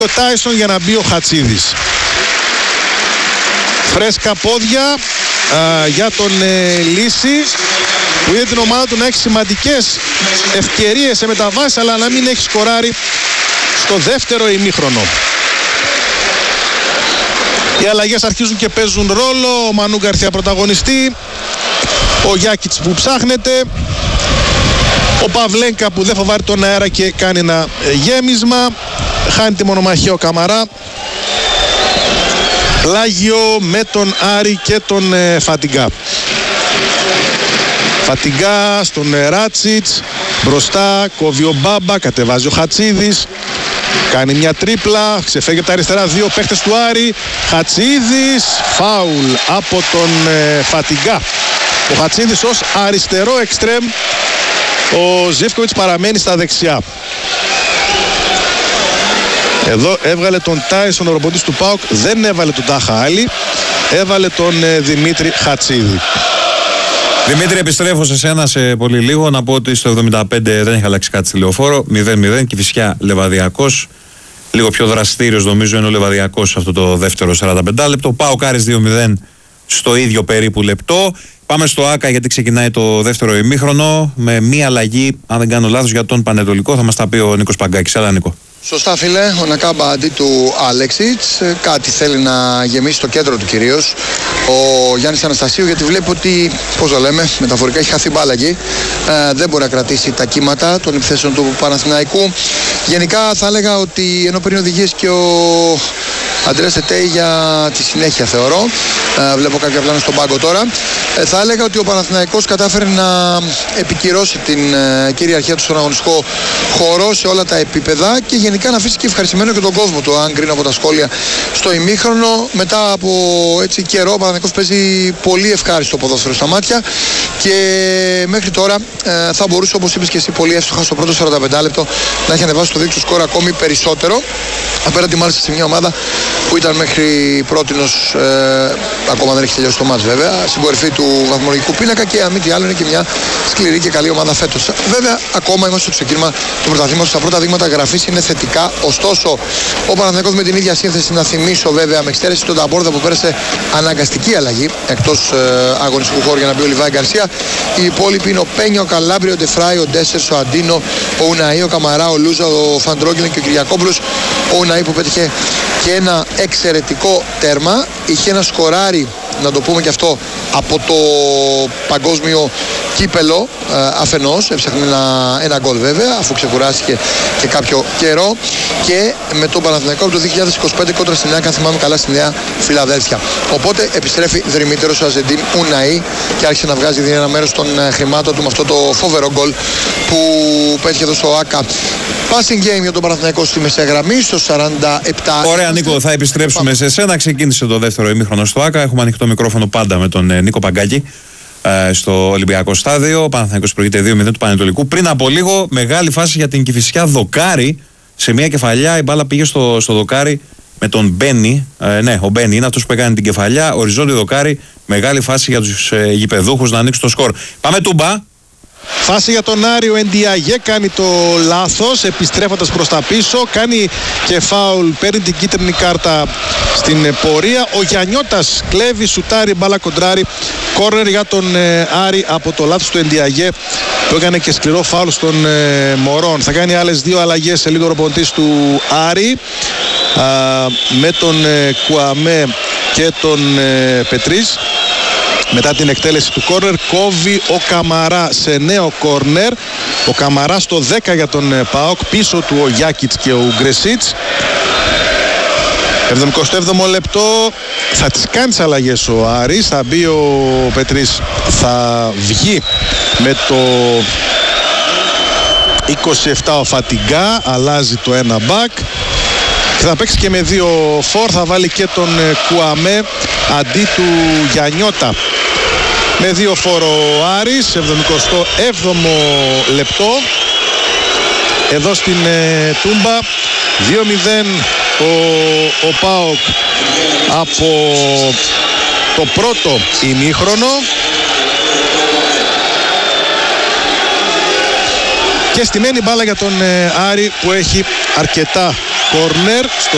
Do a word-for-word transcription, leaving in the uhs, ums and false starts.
ο Τάισον για να μπει ο Χατσίδης. Φρέσκα πόδια α, για τον ε, Λύση, που είδε την ομάδα του να έχει σημαντικές ευκαιρίες σε μεταβάσεις, αλλά να μην έχει σκοράρει στο δεύτερο ημίχρονο. Οι αλλαγές αρχίζουν και παίζουν ρόλο. Ο Μανού Γκαρθία πρωταγωνιστή, ο Γιάκιτς που ψάχνεται, ο Παυλένκα που δεν φοβάται τον αέρα και κάνει ένα γέμισμα. Χάνει τη μονομαχία ο Καμαρά. Πλάγιο με τον Άρη και τον ε, Φατιγκά. Φατιγκά στον ε, Ράτσιτς. Μπροστά κόβει ο Μπάμπα, κατεβάζει ο Χατσίδης. Κάνει μια τρίπλα, ξεφεύγει από τα αριστερά δύο παίχτες του Άρη. Χατσίδης, φάουλ από τον ε, Φατιγκά. Ο Χατσίδης ως αριστερό εξτρέμ. Ο Ζίβκοβιτς παραμένει στα δεξιά. Εδώ έβγαλε τον Τάισον ο ρομποτής του ΠΑΟΚ, δεν έβαλε τον Τάχα Άλλη, έβαλε τον ε, Δημήτρη Χατσίδη. Δημήτρη, επιστρέφω σε σένα σε πολύ λίγο. Να πω ότι στο εβδομήντα πέντε δεν έχει αλλάξει κάτι στη Λεωφόρο. μηδέν μηδέν, Κηφισιά Λεβαδιακός. Λίγο πιο δραστήριος νομίζω είναι ο Λεβαδιακός αυτό το δεύτερο σαράντα πέντε λεπτό. ΠΑΟΚ Άρης δύο μηδέν στο ίδιο περίπου λεπτό. Πάμε στο ΆΚΑ γιατί ξεκινάει το δεύτερο ημίχρονο με μία αλλαγή, αν δεν κάνω λάθος, για τον Πανετολικό. Θα μας τα πει ο Νίκος Παγκάκης. Έλα, Νίκο. Σωστά, φίλε. Ο Νακάμπα αντί του Αλέξιτς. Κάτι θέλει να γεμίσει το κέντρο του κυρίως ο Γιάννης Αναστασίου, γιατί βλέπει ότι, πώς το λέμε, μεταφορικά έχει χαθεί μπάλα εκεί. Ε, δεν μπορεί να κρατήσει τα κύματα των επιθέσεων του Παναθηναϊκού. Γενικά θα έλεγα ότι ενώ παίρνει οδηγίες και ο Αντρέας Τετέι για τη συνέχεια, θεωρώ. Ε, βλέπω κάποια πλάνα στον πάγκο τώρα. Ε, θα έλεγα ότι ο Παναθηναϊκός κατάφερε να επικυρώσει την ε, κυριαρχία του στον αγωνιστικό χώρο σε όλα τα επίπεδα και γενικά να αφήσει και ευχαριστημένο και τον κόσμο του, αν κρίνω από τα σχόλια στο ημίχρονο. Μετά από έτσι καιρό ο Παναθηναϊκός παίζει πολύ ευχάριστο ποδόσφαιρο στα μάτια και μέχρι τώρα ε, θα μπορούσε, όπως είπες και εσύ πολύ εύστοχα, στο πρώτο σαράντα πέντε λεπτό να έχει ανεβάσει το δίκτυο σκορ ακόμη περισσότερο, απέναντι μάλιστα σε μια ομάδα που ήταν μέχρι πρότινος, ε, ακόμα δεν έχει τελειώσει το μάτς βέβαια, στην κορυφή του βαθμολογικού πίνακα και αν μη τι άλλο είναι και μια σκληρή και καλή ομάδα φέτος. Βέβαια, ακόμα είμαστε στο ξεκίνημα του πρωταθλήματος. Τα πρώτα δείγματα γραφής είναι θετικά. Ωστόσο, ο Παναθηναϊκός με την ίδια σύνθεση, να θυμίσω βέβαια, με εξαίρεση τον Ταμπόρδα που πέρασε αναγκαστική αλλαγή εκτός ε, αγωνιστικού χώρου για να μπει ο Λιβάη Γκαρσία. Οι υπόλοιποι είναι ο Πένιο, ο Καλάμπριο, ο Ντεφράι, ο Ντέσσερς, ο Αντίνο, ο Ουναή, ο Καμαρά, ο Λούζα, ο Φαντρόγγιλεν και ο Κυριακόπουλος. Ο Ουναή που πέτυχε και ένα εξαιρετικό τέρμα. Είχε ένα σκοράρι, να το πούμε και αυτό, από το παγκόσμιο κύπελο ε, αφενός. Έψαχνε ένα, ένα γκολ βέβαια, αφού ξεκουράστηκε και κάποιο καιρό. Και με τον Παναθηναϊκό από το δύο χιλιάδες είκοσι πέντε κόντρα στη Νέα, αν θυμάμαι καλά, στη Νέα Φιλαδέλφια. Οπότε επιστρέφει δρυμύτερος ο Αζεντίν Ουναή και άρχισε να βγάζει ένα μέρος των ε, χρημάτων του με αυτό το φοβερό γκολ που πέτυχε εδώ στο ΆΚΑ. Passing game για τον Παναθηναϊκό στη μεσαία γραμμή στο σαράντα επτά. Ωραία, Νίκο, θα επιστρέψουμε Πάμε. σε εσένα. Ξεκίνησε το δεύτερο ημίχρονο στο ΆΚΑ. Έχουμε ανοιχτό μικρόφωνο πάντα με τον ε, Νίκο Παγκάκη ε, στο Ολυμπιακό Στάδιο. Ο Παναθηναϊκός προηγείται δύο μηδέν του Πανετολικού. Πριν από λίγο, μεγάλη φάση για την Κηφισιά. Δοκάρι σε μια κεφαλιά. Η μπάλα πήγε στο, στο δοκάρι με τον Μπένι. Ε, ναι, ο Μπένι είναι αυτός που έκανε την κεφαλιά. Οριζόντιο δοκάρι. Μεγάλη φάση για τους ε, γηπεδούχους να ανοίξουν το σκορ. Πάμε τούμπα. Φάση για τον Άρη, ο Εντιαγέ κάνει το λάθος επιστρέφοντας προς τα πίσω, κάνει και φάουλ, παίρνει την κίτρινη κάρτα στην πορεία. Ο Γιαννιώτας κλέβει, σουτάρει, μπάλα κοντράρει, κόρνερ για τον ε, Άρη από το λάθος του Εντιαγέ που έκανε και σκληρό φάουλ στον ε, Μωρόν. Θα κάνει άλλες δύο αλλαγές σε λίγο ο προπονητής του Άρη, α, με τον ε, Κουαμέ και τον ε, Πετρίς. Μετά την εκτέλεση του κόρνερ κόβει ο Καμαρά σε νέο κόρνερ. Ο Καμαρά στο δέκα για τον ΠΑΟΚ, πίσω του ο Γιάκιτς και ο Γκρεσίτς. εβδομηκοστό έβδομο λεπτό, θα τις κάνει τις αλλαγές ο Άρης. Θα μπει ο Πετρίς, θα βγει με το είκοσι επτά ο Φατιγκά, αλλάζει το ένα μπακ. Και θα παίξει και με δύο φορ, θα βάλει και τον Κουαμέ αντί του Γιαννιώτα. Με δύο φορ ο Άρης, εβδομηκοστό έβδομο λεπτό. Εδώ στην ε, Τούμπα, δύο μηδέν ο, ο ΠΑΟΚ από το πρώτο ημίχρονο. Και στημένη μπάλα για τον ε, Άρη που έχει αρκετά κόρνερ στο